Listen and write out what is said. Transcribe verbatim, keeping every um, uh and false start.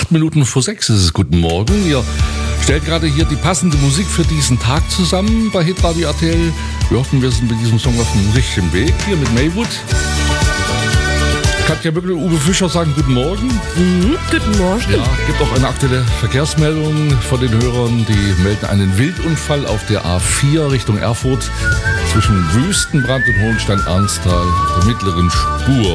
Acht Minuten vor sechs ist es. Guten Morgen. Ihr stellt gerade hier die passende Musik für diesen Tag zusammen bei Hitradio R T L. Wir hoffen, wir sind mit diesem Song auf dem richtigen Weg. Hier mit Maywood. Katja Böckel und Uwe Fischer sagen Guten Morgen. Mhm, guten Morgen. Ja, gibt auch eine aktuelle Verkehrsmeldung von den Hörern. Die melden einen Wildunfall auf der A vier Richtung Erfurt zwischen Wüstenbrand und Hohenstein-Ernsthal auf der mittleren Spur.